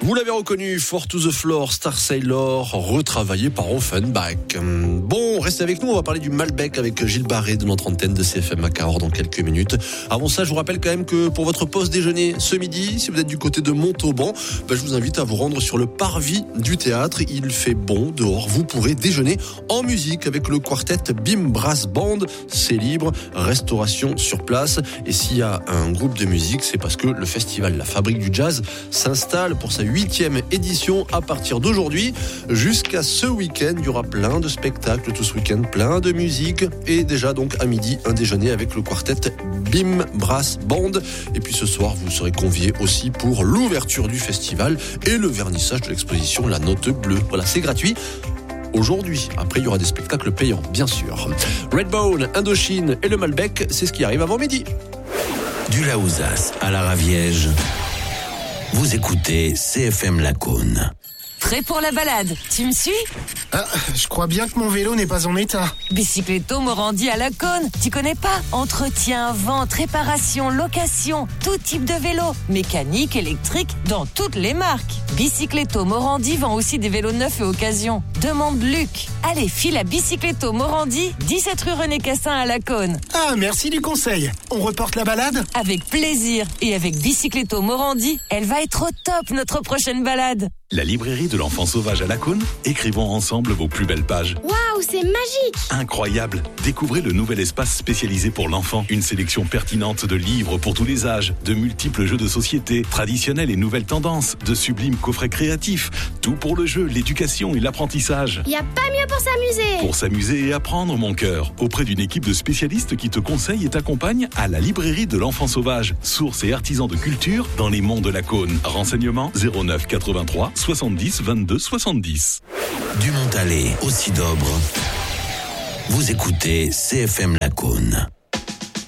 Vous l'avez reconnu, Four to the Floor, Star Sailor, retravaillé par Offenbach. Bon, restez avec nous, on va parler du Malbec avec Gilles Barré de notre antenne de CFM à Cahors dans quelques minutes. Avant ça, je vous rappelle quand même que pour votre pause déjeuner ce midi, si vous êtes du côté de Montauban, je vous invite à vous rendre sur le parvis du théâtre. Il fait bon dehors, vous pourrez déjeuner en musique avec le quartet Bim Brass Band. C'est libre, restauration sur place. Et s'il y a un groupe de musique, c'est parce que le festival La Fabrique du Jazz s'installe pour sa 8e édition à partir d'aujourd'hui. Jusqu'à ce week-end, il y aura plein de spectacles tout ce week-end, plein de musique. Et déjà donc à midi, un déjeuner avec le quartet Bim Brass Band. Et puis ce soir, vous serez conviés aussi pour l'ouverture du festival et le vernissage de l'exposition La Note Bleue. Voilà, c'est gratuit. Aujourd'hui, après il y aura des spectacles payants, bien sûr. Redbone, Indochine et le Malbec, c'est ce qui arrive avant midi. Du Laouzas à la Raviège, vous écoutez CFM Lacaune. Prêt pour la balade, tu me suis? Ah, je crois bien que mon vélo n'est pas en état. Bicycletto Morandi à Lacaune, tu connais pas? Entretien, vente, réparation, location, tout type de vélo, mécanique, électrique, dans toutes les marques. Bicycletto Morandi vend aussi des vélos neufs et occasions. Demande Luc. Allez, file à Bicycletto Morandi, 17 rue René Cassin à Lacaune. Ah, merci du conseil. On reporte la balade? Avec plaisir. Et avec Bicycletto Morandi, elle va être au top notre prochaine balade. La librairie de l'enfant sauvage à Lacaune, écrivons ensemble vos plus belles pages. Waouh, c'est magique! Incroyable! Découvrez le nouvel espace spécialisé pour l'enfant. Une sélection pertinente de livres pour tous les âges, de multiples jeux de société, traditionnels et nouvelles tendances, de sublimes coffrets créatifs. Tout pour le jeu, l'éducation et l'apprentissage. Y a pas mieux pour s'amuser! Pour s'amuser et apprendre, mon cœur. Auprès d'une équipe de spécialistes qui te conseille et t'accompagne à la librairie de l'enfant sauvage. Source et artisan de culture dans les monts de Lacaune. Renseignements 09 83 70 22 70. Du Montalet au Sidobre, vous écoutez CFM Lacaune.